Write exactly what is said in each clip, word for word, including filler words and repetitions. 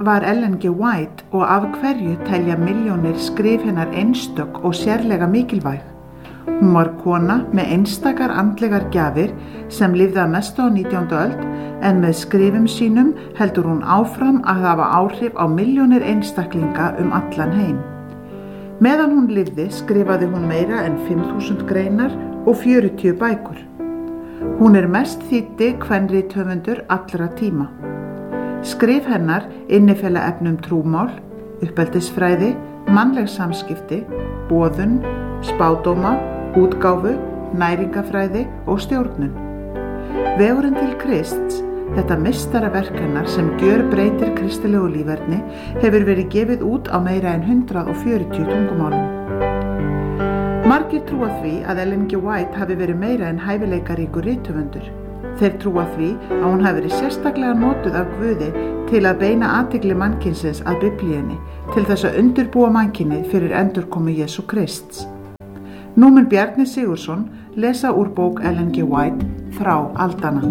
var Ellen G. White og af hverju telja milljónir skrif hennar einstök og sérlega mikilvæg? Hún var kona með einstakar andlegar gjafir sem lifði að mestu á nítjándu öld en með skrifum sínum heldur hún áfram að hafa áhrif á milljónir einstaklinga um allan heim. Meðan hún lifði skrifaði hún meira en fimm þúsund greinar og fjörutíu bækur. Hún er mest þýddi kvenrithöfundur allra tíma. Skrif hennar innifela efnum trúmál, uppeldisfræði, mannleg samskipti, boðun, spádóma, útgáfu, næringafræði og stjórnun. Vegurinn til Krists, þetta meistaraverk hennar sem gjörbreytir kristilegu líferni, hefur verið gefið út á meira en hundrað og fjörutíu tungumálum. Margir trúa því að Ellen G. White hafi verið meira en hæfileikaríkur rithöfundur. Þeir trúa því að hún hafi verið sérstaklega notuð af Guði til að beina athygli mannkynsins að Biblíunni til þess að undirbúa mannkynið fyrir endurkomu Jesú Krists. Nú mun Bjarni Sigurðsson lesa úr bók Ellen G. White Þrá aldanna.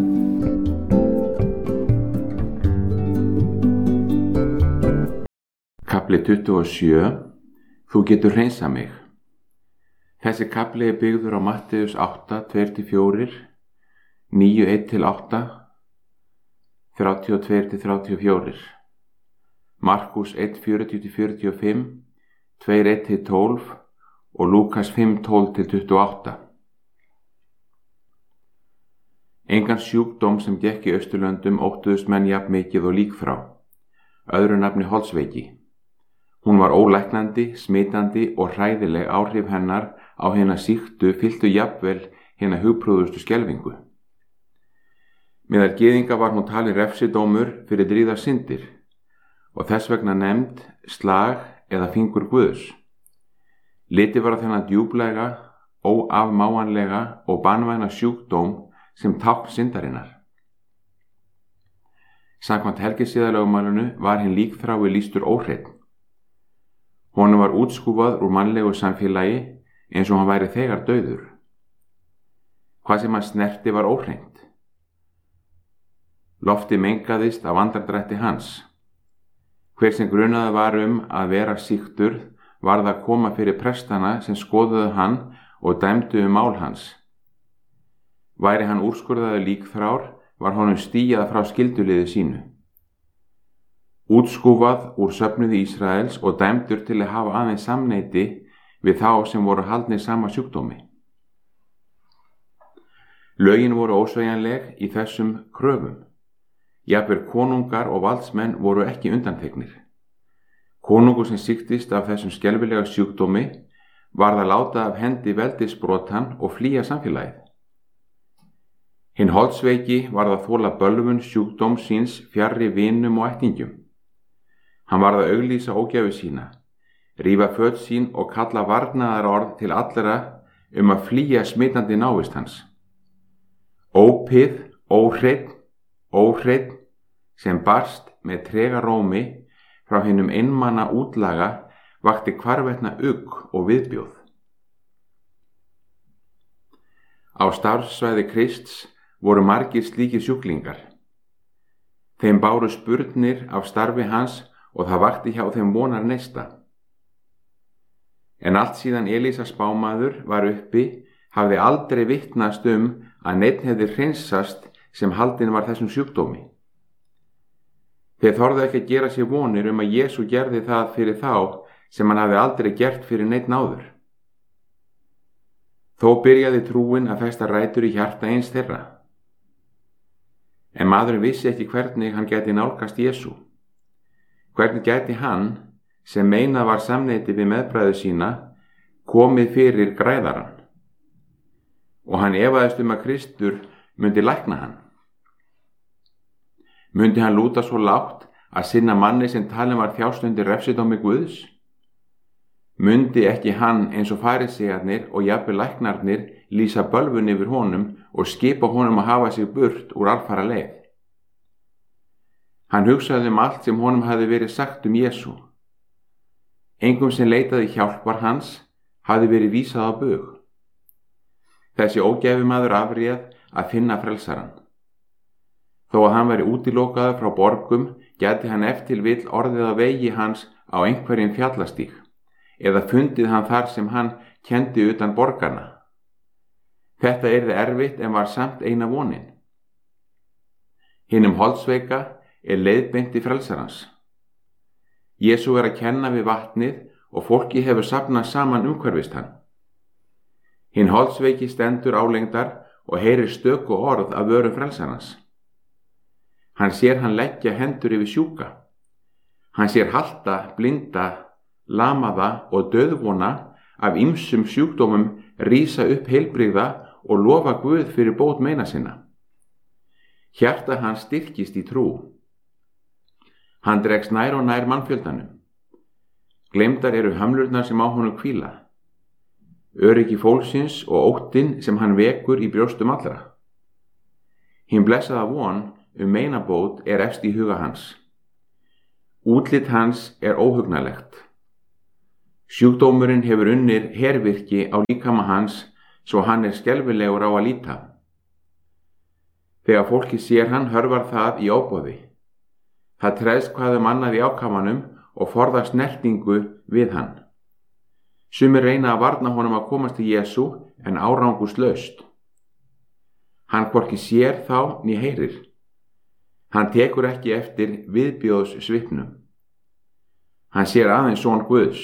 Kafli tuttugu og sjö. Þú getur hreinsað mig. Þessi kafli er byggður á Matteus átta, tvö til fjögur, níu, eitt til átta, þrjátíu og tvö til þrjátíu og fjögur, Markús eitt, fjörutíu til fjörutíu og fimm, tvö, eitt til tólf og Lúkas fimm, tólf til tuttugu og átta. Engan sjúkdóm sem gekk í Austurlöndum óttuðust menn jafn mikið og líkþrá, öðru nafni holdsveiki. Hún var ólæknandi, smitandi og hræðileg áhrif hennar á hina sýktu fylltu jafnvel hina hugprúðustu skelfingu. Meðal gyðinga var hún talin refsidómur fyrir dríðar syndir og þess vegna nefnd slag eða fingur Guðs. Litið var á þennan djúplega, óafmáanlega og banvæna sjúkdóm sem tákn syndarinnar. Samkvæmt helgisiðalögmálinu var hinn líkþrái lýstur óhreinn. Honum var útskúfað úr mannlegu samfélagi eins og hann væri þegar dauður. Hvað sem hann snerti var óhreint. Lofti mengaðist af andardrætti hans. Hver sem grunaði var um að vera sýktur varð að koma fyrir prestana sem skoðuðu hann og dæmdu um mál hans. Væri hann úrskurðaður líkþrár var honum stíjað frá skylduliði sínu. Útskúfað úr söfnuði Ísraels og dæmdur til að hafa aðeins samneyti við þá sem voru haldnir sama sjúkdómi. Lögin voru ósveigjanleg í þessum kröfum. Jafnvel konungar og valdsmenn voru ekki undanþegnir. Konungur sem sýktist af þessum skelfilega sjúkdómi varð að láta af hendi veldisbrotann og flýja samfélagið. Hinn holdsveiki varð að þola bölvun sjúkdóm síns fjarri vinum og ættingjum. Hann varð að auglýsa ógæfu sína, rífa föt sín og kalla varnaðarorð til allra um að flýja smitandi návist hans. Ópið, óhreinn, óhreinn sem barst með trega rómi frá hinum einmana útlaga vakti hvarvetna ugg og viðbjóð. Á starfssvæði Krists voru margir slíkir sjúklingar. Þeim báru spurnir af starfi hans og það vakti hjá þeim vonar neista. En allt síðan Elísa spámaður var uppi hafði aldrei vitnast um að neinn hefði hreinsast sem haldinn var þessum sjúkdómi. Þeir þorðu ekki að gera sér vonir um að Jesú gerði það fyrir þá sem hann hafði aldrei gert fyrir neinn áður. Þó byrjaði trúin að festa rætur í hjarta eins þeirra. En maðurinn vissi ekki hvernig hann gæti nálgast Jesú. Hvernig gæti hann, sem meinað var samneyti við meðbræður sína, komið fyrir græðarann? Og hann efaðist um að Kristur myndi lækna hann. Myndi hann lúta svo lágt að sinna manni sem talin var þjást undir refsidómi Guðs? Myndi ekki hann eins og farisearnir og jafnvel læknarnir lýsa bölvun yfir honum og skipa honum að hafa sig burt úr alfara leið? Hann hugsaði um allt sem honum hafði verið sagt um Jesú. Engum sem leitaði hjálpar hans hafði verið vísað á bug. Þessi ógæfumaður afréð að finna frelsarann. Þó að hann væri útilokaður frá borgum gæti hann ef til vill orðið á vegi hans á einhverjum fjallastíg, eða fundið hann þar sem hann kendi utan borgarna. Þetta yrði erfitt en var samt eina vonin. Hinum holdsveika er leiðbeint í frelsarans. Jesú er að kenna við vatnið og fólki hefur safnað saman umhverfist hann. Hinn holdsveiki stendur álengdar og heyrir stöku orð af vörum frelsarans. Hann sér hann leggja hendur yfir sjúka. Hann sér halta, blinda, lamaða og dauðvona af ýmsum sjúkdómum rísa upp heilbrigða og lofa Guð fyrir bót meina sinna. Hjarta hans styrkist í trú. Hann dregst nær og nær mannfjöldanum. Gleymdar eru hömlurnar sem á honum hvíla. Öryggi fólksins og óttinn sem hann vekur í brjóstum allra. Hinn blessaða von um meinabót er efst í huga hans. Útlit hans er óhugnalegt. Sjúkdómurinn hefur unnir hervirki á líkama hans svo hann er skelfilegur á að líta. Þegar fólki sér hann hörfar það í óboði. Það treðst hvað um annað í ákafanum og forðar snertingu við hann. Sumir reyna að varna honum að komast til Jesú en árangurslaust. Hann hvorki sér þá né heyrir. Hann tekur ekki eftir viðbjóðs svipnum. Hann sér aðeins son Guðs.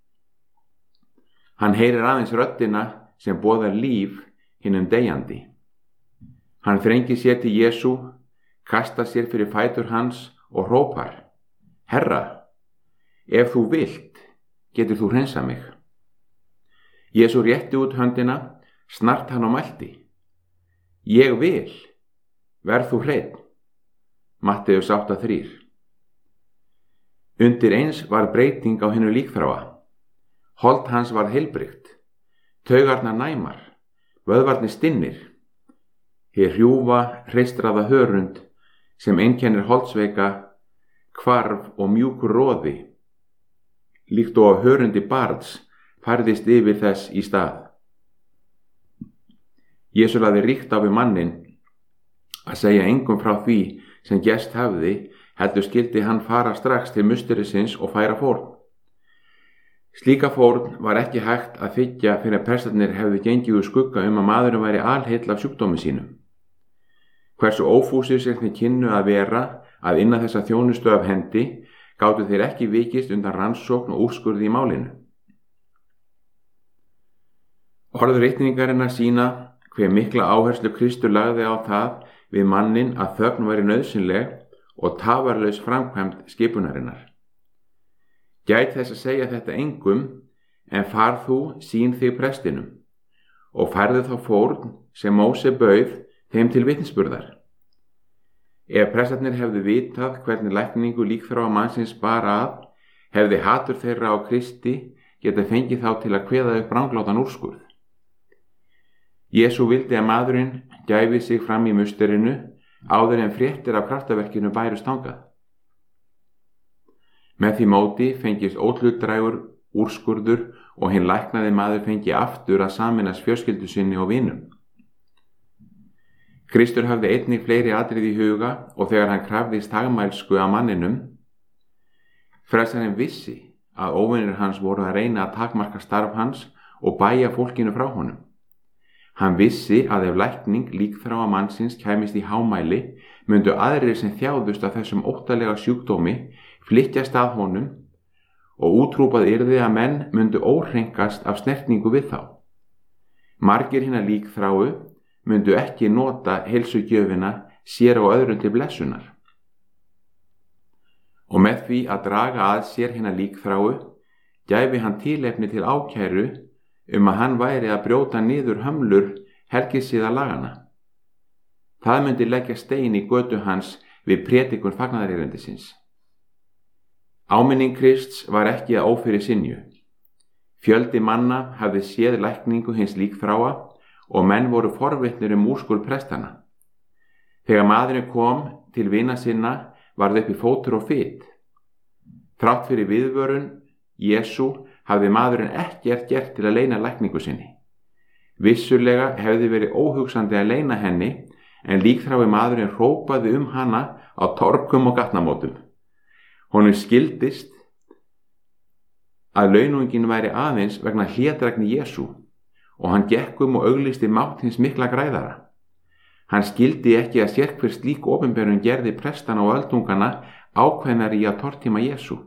Hann heyrir aðeins röddina sem boðar líf hinum deyjandi. Hann þrengir sér til Jesú, kastar sér fyrir fætur hans og hrópar: Herra, ef þú vilt, getur þú hreinsað mig. Jesú rétti út höndina, snart hann og mælti: Ég vil, verð þú hreinn. Matteus átta þrír. Undir eins var breyting á hinu líkþráa. Hold hans var heilbrigt, taugarnar næmar, vöðvarnir stinnir. Hér hrjúfa, hreistraða hörund sem einkennir holdsveika, hvarf og mjúkur roði. Líkt og á hörundi barns færðist yfir þess í stað. Jesú lagði ríkt á við mannin að segja engum frá því sem gerst hafði, heldur skyldi hann fara strax til musterisins og færa fórn. Slíka fórn var ekki hægt að þiggja fyrir að prestarnir hefðu gengið úr skugga um að maðurinn væri alheill af sjúkdómi sínum. Hversu ófúsir sem þeir kynnu að vera að inna þessa þjónustu af hendi, gátu þeir ekki vikist undan rannsókn og úrskurði í málinu. Orð ritningarinnar sína hve mikla áherslu Kristur lagði á það við mannin að þögn væri nauðsynleg og tafarlaus framkvæmd skipunarinnar. Gæt þess að segja þetta engum, en far þú sín þig prestinum og færðu þá fórn sem Móse bauð þeim til vitnisburðar. Ef prestarnir hefðu vitað hvernig lækningu líkþráa mannsins bar að, hefði hatur þeirra á Kristi getað fengið þá til að kveða upp ranglátan úrskurð. Jesú vildi að maðurinn gæfi sig fram í musterinu áður en fréttir af kraftaverkinu bærust þangað. Með því móti fengist óhlutdrægur úrskurður og hinn læknaði maður fengi aftur að sameinast fjölskyldu sinni og vinum. Kristur hafði einnig fleiri atriði í huga og þegar hann krafðist þagmælsku af manninum, frelsarinn vissi að óvinir hans voru að reyna að takmarka starf hans og bæja fólkinu frá honum. Hann vissi að ef lækning líkþráa mannsins kæmist í hámæli, myndu aðrir sem þjáðust af þessum óttalega sjúkdómi flytjast að honum og útrúpað yrði að menn myndu óhrenkast af snertningu við þá. Margir hinna líkþráu myndu ekki nota heilsugjöfina sér á öðrum til blessunar. Og með því að draga að sér hinna líkþráu, gæfi hann tilefni til ákæru um að hann væri að brjóta niður hömlur helgisiða lagana. Það myndi leggja stein í götu hans við prédikun fagnaðarerindisins. Áminning Krists var ekki að ófyrir synju. Fjöldi manna hafði séð lækningu hins líkþráa og menn voru forvitnir um úrskurð prestana. Þegar maðurinn kom til vina sinna varð uppi fótur og fit. Þrátt fyrir viðvörun Jesú hafði maðurinn ekkert gert til að leyna lækningu sinni. Vissulega hefði verið óhugsandi að leyna henni, en líkþrái maðurinn hrópaði um hana á torgum og gatnamótum. Honum skildist að launungin væri aðeins vegna hlédrægni Jesú og hann gekk um og auglisti mátt hins mikla græðara. Hann skildi ekki að sérhver slík opinberun gerði prestana og öldungana ákveðnari í að tortíma Jesú.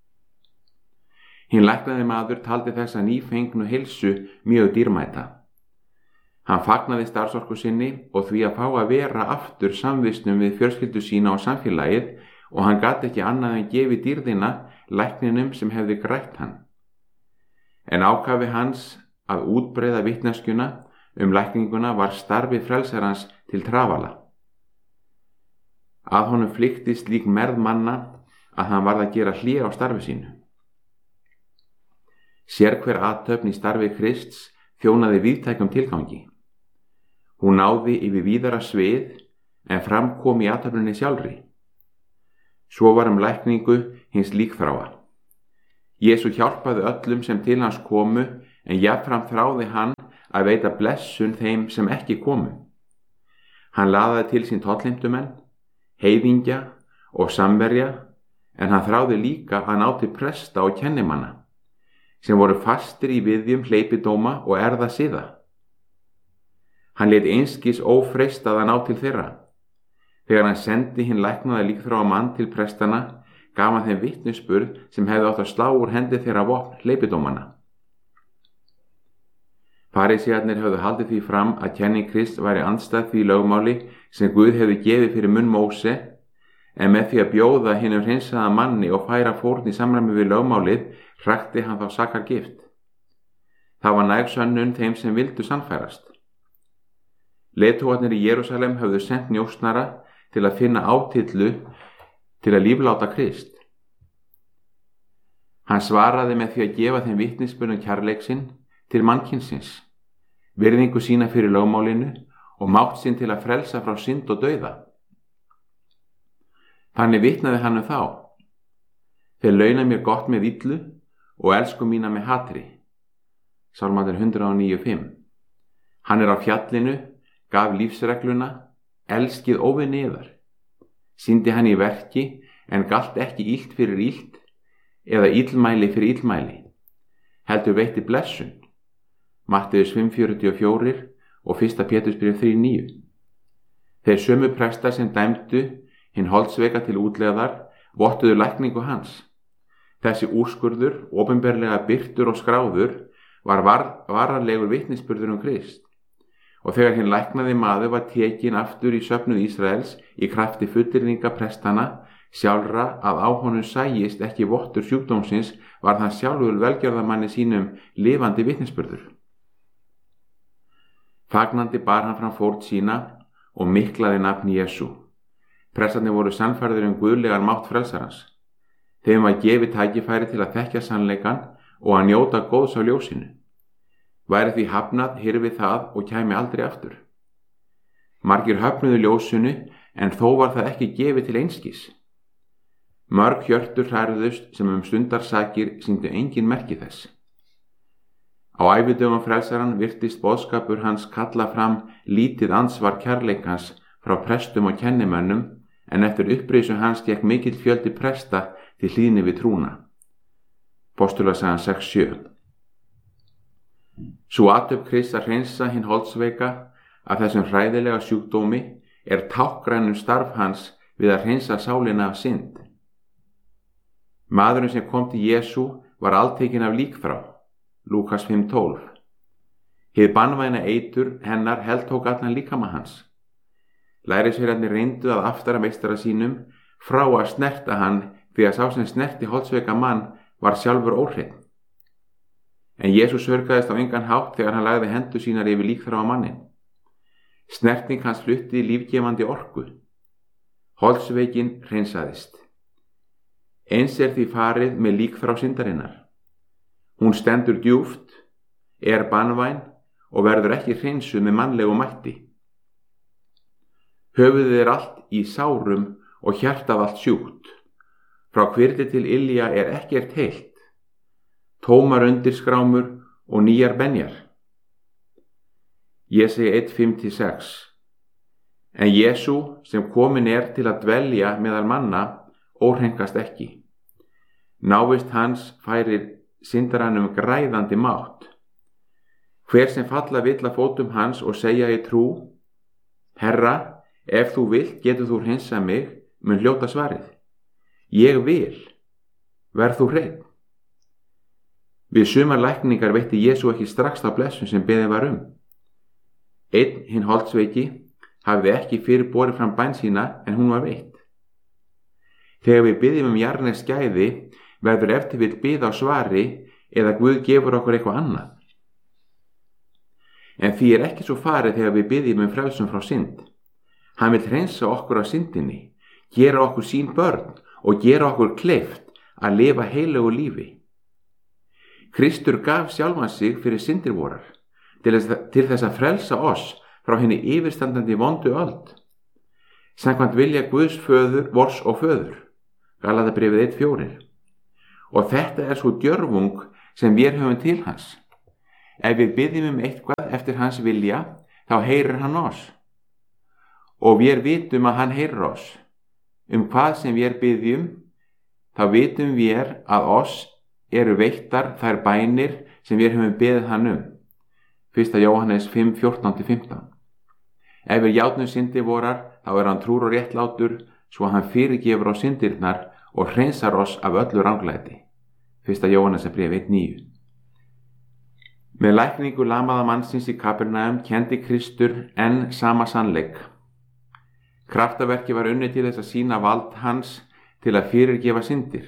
Hinn læknaði maður taldi þessa nýfengnu heilsu mjög dýrmæta. Hann fagnaði starfsorku sinni og því að fá að vera aftur samvistum við fjölskyldu sína og samfélagið og hann gat ekki annað en gefi dýrðina lækninum sem hefði grætt hann. En ákafi hans að útbreiða vitneskjuna um lækninguna var starfi frelsarans til trafala. Að honum flykti slík merð manna að hann varð að gera hlé á starfi sínu. Sérhver athöfn í starfi Krists þjónaði víðtækum tilgangi. Hún náði yfir víðara svið en fram kom í athöfninni sjálfri. Svo var um lækningu hins líkþráa. Jesú hjálpaði öllum sem til hans komu en jafnframt þráði hann að veita blessun þeim sem ekki komu. Hann laðaði til sín tollheimtumenn, heiðingja og samverja en hann þráði líka að ná til presta og kennimanna sem voru fastir í viðjum hleypidóma og erða siða. Hann lét einskis ófreistað að ná til þeirra. Þegar hann sendi hinn læknaða líkþráa mann til prestana, gaf hann þeim vitnisburð sem hefði átt að slá úr hendi þeirra vopn hleypidómanna. Farísearnir höfðu haldið því fram að kenning Krists væri andstæð því lögmáli sem Guð hefði gefið fyrir munn Móse, en með því að bjóða hinum hreinsaða manni og færa fórn í samræmi við lögmálið, hrakti hann þá sakargift. Það var næg sönnun þeim sem vildu sannfærast. Leiðtogarnir í Jerúsalem höfðu sent njósnara til að finna átillu til að lífláta Krist. Hann svaraði með því að gefa þeim vitnisburð kærleik sinn til mannkynsins, virðingu sína fyrir lögmálinu og mátt sinn til að frelsa frá synd og dauða. Þannig vitnaði hann um þá: Þeir launa mér gott með illu og elsku mína með hatri. Sálmarnir hundrað og níu fimm. Hann er á fjallinu, gaf lífsregluna, elskið óvinni yðar. Sýndi hann í verki en galt ekki illt fyrir illt eða illmæli fyrir illmæli. Heldur veitti blessun. Matteus fimm fjörutíu og fjögur og fyrsta Pétursbréf þrjú níu. Þeir sömu prestar sem dæmdu hinn holdsveika til útlegðar vottuðu lækningu hans. Þessi úrskurður, opinberlega birtur og skráður, var var, varanlegur vitnisburður um Krist. Og þegar hinn læknaði maður var tekinn aftur í söfnuð Ísraels í krafti fullyrðinga prestana sjálfra að á honum sæjist ekki vottur sjúkdómsins, var það sjálfur velgjörðamanni sínum lifandi vitnisburður. Fagnandi bar hann fram fórn sína og miklaði nafn Jesú. Prestarnir voru sannfærðir um guðlegan mátt frelsarans. Þeim var gefið tækifæri til að þekkja sannleikann og að njóta góðs á ljósinu. Væri því hafnað hyrfi það og kæmi aldrei aftur. Margir höfnuðu ljósinu en þó var það ekki gefið til einskis. Mörg hjörtur hrærðust sem um stundarsakir sýndu engin merki þess. Á ævidögum frelsaran virtist boðskapur hans kalla fram lítið ansvar kærleikans frá prestum og kennimönnum, en eftir upprisu hans gekk mikill fjöldi presta til hlýðni við trúna. Postulasagan sex sjö. Sú athöfn Krists að hreinsa hinn holdsveika af þessum hræðilega sjúkdómi er táknrænt starf hans við að hreinsa sálina af synd. Maðurinn sem kom til Jesú var altekinn af líkþrá, Lúkas fimm tólf. Hið banvæna eitur hennar heltók allan líkama hans. Lærisveinarnir reyndu að aftara meistara sínum frá að snerta hann því að sá sem snerti holdsveika mann var sjálfur óhreinn. En Jesús sörgaðist á engan hátt þegar hann lagði hendur sínar yfir líkþráa mannin. Snerting hans flutti lífgefandi orku. Holdsveikin hreinsaðist. Eins er því farið með líkþrá syndarinnar. Hún stendur djúpt, er banvæn og verður ekki hreinsuð með mannlegu mætti. Höfuðið er allt í sárum og hjartað allt sjúkt. Frá hvirfli til ilja er ekkert heilt. Tómar undirskrámur og nýjar benjar. Jesæja eitt fimm til sex. En Jesú sem komin er til að dvelja meðal manna óhreinkast ekki. Návist hans færir syndaranum græðandi mátt. Hver sem falla vill að fótum hans og segja í trú: Herra, ef þú vilt getur þú hreinsað mig, mun hljóta svarið: Ég vil, verð þú hreinn. Við sumar lækningar veitti Jesú ekki strax þá blessun sem beðið var um. Einn, hinn holdsveiki, hafði ekki fyrir borið fram bæn sína en hún var veitt. Þegar við biðjum um jarðnesk gæði verður ef til vill bið á svari eða Guð gefur okkur eitthvað annað. En því er ekki svo farið þegar við biðjum um frelsun frá synd. Hann vill hreinsa okkur af syndinni, gera okkur sín börn og gera okkur kleift að lifa heilögu lífi. Kristur gaf sjálfan sig fyrir syndir vorar til þess, til þess að frelsa oss frá henni yfirstandandi vondu öld. Samkvæmt vilja Guðs föður, vors og föður. Galatabréfið eitt fjórir. Og þetta er svo djörfung sem við höfum til hans. Ef við biðjum um eitthvað eftir hans vilja, þá heyrir hann oss. Og við vitum að hann heyrir oss. Um hvað sem við biðjum, þá vitum við að oss eru veittar þær bænir sem við höfum beðið hann um. fyrsta Jóhannes fimm fjórtán til fimmtán. Ef við játnum syndir vorar, þá er hann trúr og réttlátur, svo að hann fyrirgefur á syndirnar og hreinsar oss af öllu ranglæti. fyrsta Jóhannesarbréf eitt níu. Með lækningu lamaða mannsins í Kapernaum kendi Kristur enn sama sannleik. Kraftaverki var unnið til þess að sýna vald hans til að fyrirgefa syndir.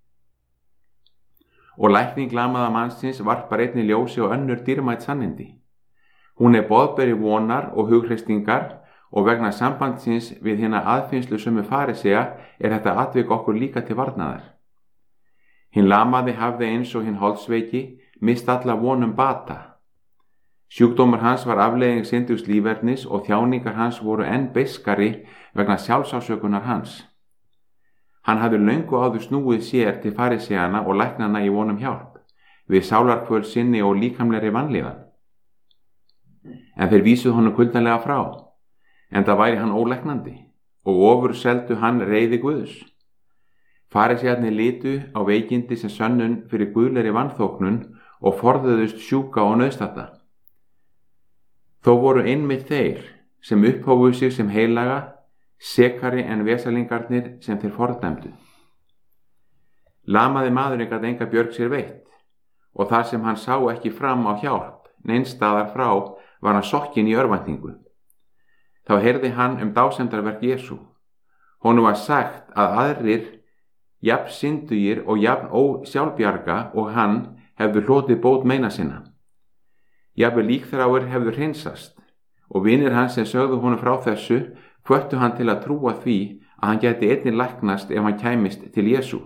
Og lækning lamaða mannsins varpar einnig ljósi og önnur dýrmæt sannindi. Hún er boðberi vonar og hughreysingar og vegna sambandsins við hina aðfinnslu sömu farisea er þetta atvik okkur líka til varnaðar. Hinn lamaði hafði eins og hinn holdsveiki mist alla vonum bata. Sjúkdómur hans var afleiðing syndugs lífernis og þjáningar hans voru enn beiskari vegna sjálfsásökunar hans. Hann hafði löngu áður snúið sér til fariseana og læknana í vonum hjálp, við sálarkvöl sinni og líkamlegri vanlíðan. En þeir vísuð honum kuldanlega frá, en það væri hann ólæknandi, og ofur seldu hann reiði Guðs. Farisearnir litu á veikindi sem sönnun fyrir guðlegri vanþóknun og forðuðust sjúka og nauðstatta. Þó voru einmitt þeir sem upphófuðu sig sem heilaga, sekari en vesalingarnir sem þeir fordæmdu. Lamaði maðurinn gat enga björg sér veitt, og þar sem hann sá ekki fram á hjálp, neins staðar frá, var hann sokkinn í örvæntingu. Þá heyrði hann um dásemdarverk Jesú. Honum var sagt að aðrir, jafn syndugir og jafn ósjálfbjarga og hann hefðu hlotið bót meina sinna. Jafnvel líkþráir hefðu hreinsast, og vinir hans sem sögðu honum frá þessu hvöttu hann til að trúa því að hann gæti einnig læknast ef hann kæmist til Jesú.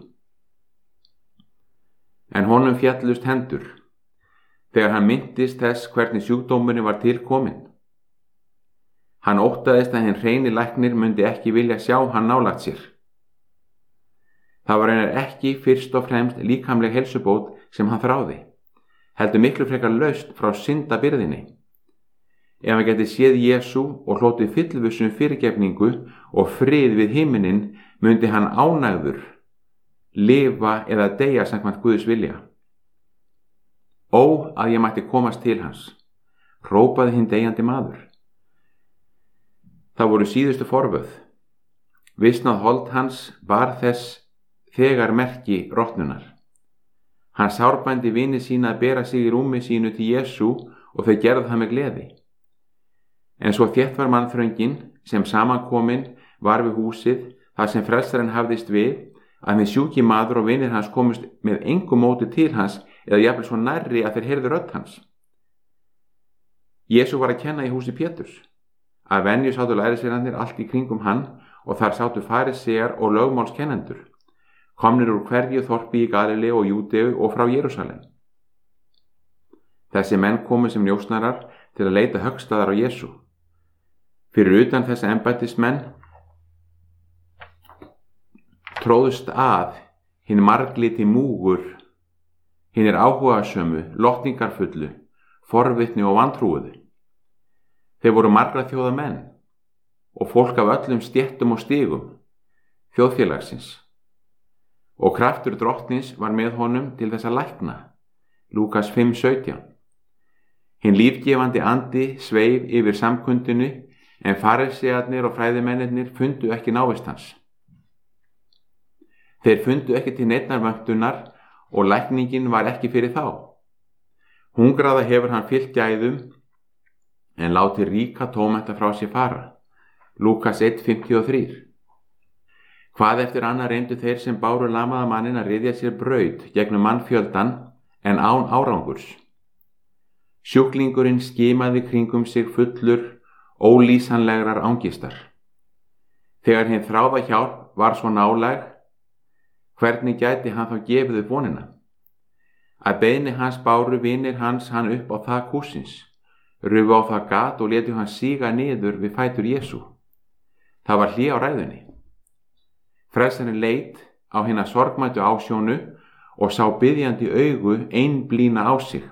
En honum fjallust hendur, þegar hann minntist þess hvernig sjúkdómurinn var til kominn. Hann óttaðist að hinn hreini læknir myndi ekki vilja sjá hann nálagt sér. Það var einar ekki fyrst og fremst líkamleg heilsubót sem hann þráði, heldur miklu frekar laust frá syndabyrðinni. Ef hann geti séð Jesú og hlotið fyllvissum fyrirgefningu og frið við himinin, myndi hann ánægður lifa eða deyja samkvæmt Guðs vilja. Ó, að ég mætti komast til hans, hrópaði hinn deyjandi maður. Það voru síðustu forvöð. Visnað hold hans var þess þegar merki rotnunar. Hann sárbændi vini sína að bera sig í rúmi sínu til Jesú og þau gerðu það með gleði. En svo þétt var mannþröngin sem samankomin var við húsið þar sem frelsarinn hafðist við, að hinn sjúki maður og vinir hans komust með engu móti til hans eða jafnvel svo nærri að þeir heyrðu rödd hans. Jesú var að kenna í húsi Péturs. Að venju sátu lærisveinarnir allt í kringum hann og þar sátu farisear og lögmálskennendur, komnir úr hverju þorpi í Galileu og Júdeu og frá Jerúsalem. Þessi menn komu sem njósnarar til að leita höggstaðar á Jesú. Fyrir utan þessa embættismenn tróðust að hinn margliti múgur, hinn er áhugasömu, lotningarfullu, forvitni og vantrúuðu. Þeir voru margra þjóða menn og fólk af öllum stéttum og stigum þjóðfélagsins. og kraftur drottins var með honum til þess að lækna. Lúkas fimm sautján. Hinn lífgefandi andi sveif yfir samkundinu, en farisearnir og fræðimennirnir fundu ekki návist hans. Þeir fundu ekki til neinnar vöntunar og lækningin var ekki fyrir þá. Hungraða hefur hann fyllt gæðum, en láti ríka tómenta frá sér fara. Lúkas eitt fimmtíu og þrjú. Hvað eftir annað reyndu þeir sem báru lamaða manninn að ryðja sér braut gegnum mannfjöldan en án árangurs. Sjúklingurinn skimaði kringum sig fullur ólýsanlegrar angistar. Þegar hinn þráða hjálp var svo nálæg, hvernig gæti hann þá gefið upp vonina? Að beiðni hans báru vinir hans hann upp á þak hússins, rufu á það gat og létu hann síga niður við fætur Jesú. Það var hlé á ræðunni. Frelsarinn leit á hina sorgmætu ásjónu og sá biðjandi augu einblína á sig.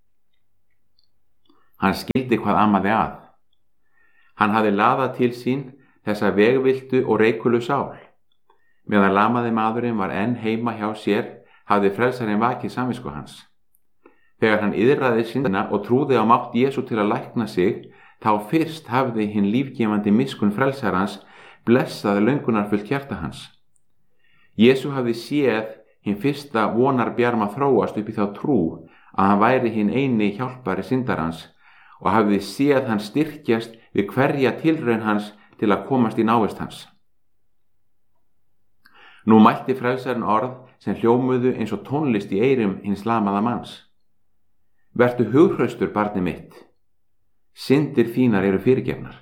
Hann skildi hvað amaði að. Hann hafði laðað til sín þessa vegviltu og reikulu sál. Meðan lamaði maðurinn var enn heima hjá sér, hafði frelsarinn vakið samvisku hans. Þegar hann iðraði syndina og trúði á mátt Jesú til að lækna sig, þá fyrst hafði hinn lífgefandi miskunn frelsarans blessaði löngunarfullt hjarta hans. Jesú hafði séð hinn fyrsta vonarbjarma þróast upp í þá trú að hann væri hinn eini hjálpari syndarans og hafði séð hann styrkjast við hverja tilraun hans til að komast í návist hans. Nú mælti frelsarinn orð sem hljómuðu eins og tónlist í eyrum hins lamaða manns. Vertu hughraustur, barni mitt. Syndir þínar eru fyrirgefnar.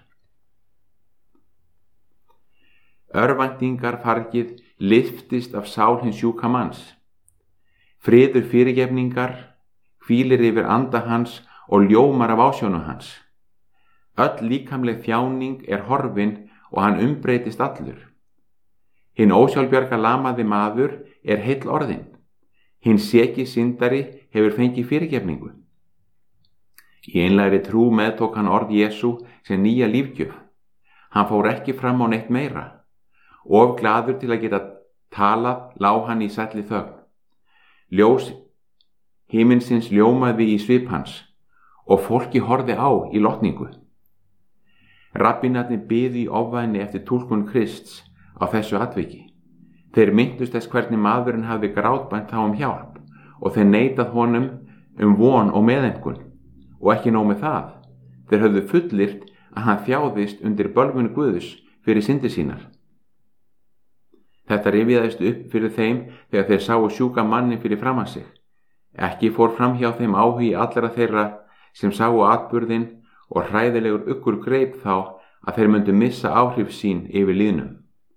Örvæntingar fargið lyftist af sál hins sjúka manns. Friður fyrirgefningar hvílir yfir anda hans og ljómar af ásjónu hans. Öll líkamleg þjáning er horfin og hann umbreytist allur. Hinn ósjálfbjarga lamaði maður er heill orðinn. Hinn seki syndari hefur fengið fyrirgefningu. Í einlægri trú meðtók hann orð Jesú sem nýja lífgjöf. Hann fór ekki fram á neitt meira. Of glaður til að geta talað lá hann í sælli þögn. Ljós himinsins ljómaði í svip hans og fólki horfði á í lotningu. Rabbínarnir biðu í ofvæni eftir túlkun Krists á þessu atviki. Þeir minntust þess hvernig maðurinn hafði grátbænt þá um hjálp og þeir neitað honum um von og meðaumkun. Og ekki nóg með það, þeir höfðu fullyrt að hann þjáðist undir bölvun Guðs fyrir syndir sínar. Þetta rifjaðist upp fyrir þeim þegar þeir sáu sjúka mannin fyrir framan sig. Ekki fór fram hjá þeim áhugi allra þeirra sem sáu atburðinn og hræðilegur uggur greip þá að þeir myndu missa áhrif sín yfir lýðnum.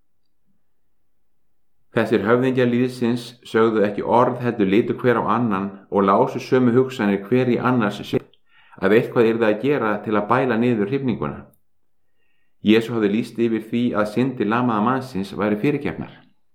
Þessir höfðingjar lýðsins sögðu ekki orð heldur litu hver á annan og lásu sömu hugsanir hver í annars sér að eitthvað yrði að gera til að bæla niður hrifninguna. Jesú hafði lýst yfir því að syndir lamaða mannsins væri fyrirgefnar.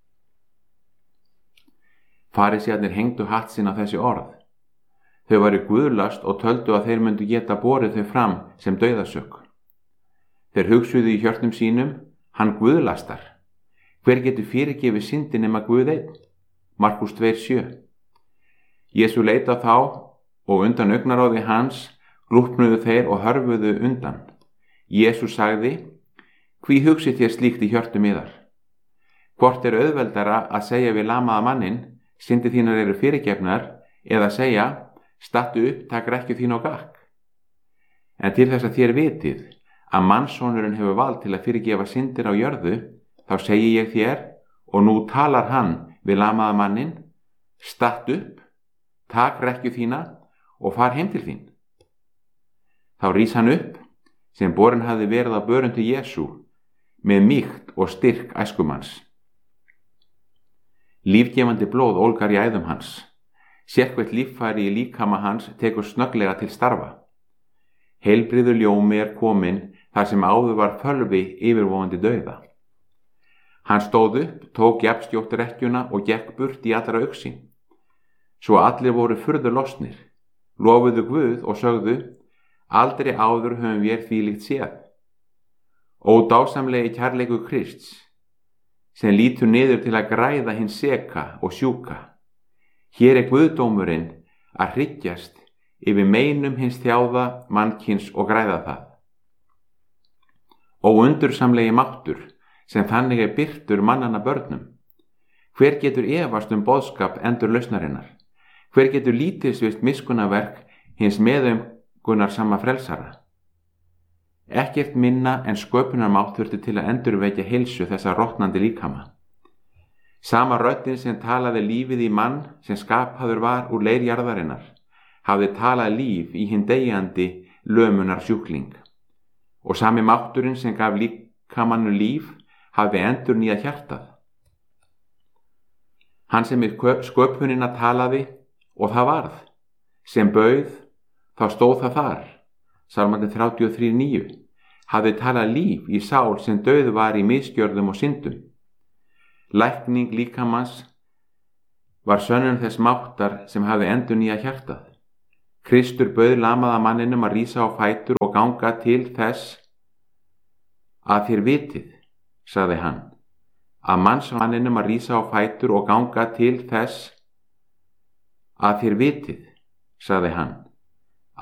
Farisearnir hengdu hatt sinn á þessi orð. Þau væru guðlast og töldu að þeir myndu geta borið þau fram sem dauðasök. Þeir hugsuðu í hjörtum sínum, hann guðlastar. Hver getur fyrirgefið syndi nema Guð einn? Markús tvö sjö. Jesú leit á þá og undan augnaráði hans glúpnuðu þeir og hörfuðu undan. Jesú sagði, hví hugsið þér slíkt í hjörtum yðar? Hvort er auðveldara að segja við lamaða mannin, syndir þínar eru fyrirgefnar, eða segja, stattu upp, takk rekkju þín og gakk? En til þess að þér vitið að mannssonurinn hefur vald til að fyrirgefa syndir á jörðu, þá segi ég þér, og nú talar hann við lamaða mannin, stattu upp, takk rekkju þína og far heim til þín. Þá rís hann upp, sem borin hafði verið á börun til Jesú, með mýkt og styrk æskumanns. Lífgefandi blóð ólgar í æðum hans. Sérkvætt líffæri í líkama hans tekur snögglega til starfa. Heilbrigður ljómi er kominn þar sem áður var fölvi yfirvofandi dauða. Hann stóð upp, tók jafnskjótt rekkjuna og gekk burt í allra augsýn. Svo allir voru furðu lostnir, lofuðu Guð og sögðu, aldrei áður höfum við þvílíkt séð. Ó dásamlegi kærleikur Krists. sem lítur niður til að græða hins seka og sjúka. Hér er guðdómurinn að hryggjast yfir meinum hins þjáða mannkyns og græða það. Og undursamlegi máttur sem þannig er birtur mannanna börnum. Hver getur efast um boðskap endurlausnarinnar? Hver getur lítilsvist miskunnaverk hins meðaumkunar sama frelsara? Ekkert minna en sköpunarmátt þurfti til að endurvekja heilsu þessa rotnandi líkama. Sama röddin sem talaði lífið í mann sem skapaður var úr leir jarðarinnar, hafði talað líf í hinn deyjandi lömunar sjúkling. Og sami mátturinn sem gaf líkamannu líf hafði endurnýjað hjartað. Hann sem í sköpunina talaði og það varð, sem bauð, þá stóð það þar, Sálmarnir þrjátíu og þrjú níu, hafði talað líf í sál sem dauð var í misgjörðum og syndum. Lækning líkamans var sönnun þess máttar sem hafði endurnýjað hjartað. Kristur bauð lamaða manninum að rísa á fætur og ganga til þess að þér vitið, sagði hann, að mannsmanninum að rísa á fætur og ganga til þess að þér vitið, sagði hann,